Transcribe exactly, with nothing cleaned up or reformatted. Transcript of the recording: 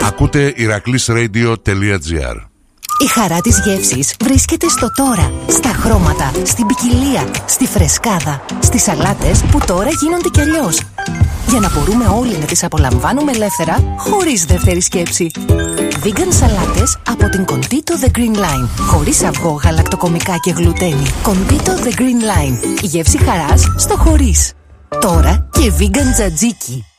Ακούτε ηρακλής ρέιντιο τελεία τζι άρ. Η χαρά της γεύσης βρίσκεται στο τώρα, στα χρώματα, στην ποικιλία, στη φρεσκάδα, στις σαλάτες που τώρα γίνονται κι αλλιώς. Για να μπορούμε όλοι να τις απολαμβάνουμε ελεύθερα, χωρίς δεύτερη σκέψη. Vegan σαλάτες από την Contito The Green Line. Χωρίς αυγό, γαλακτοκομικά και γλουτένι. Contito The Green Line. Η γεύση χαράς στο χωρίς. Τώρα και vegan τζατζίκι.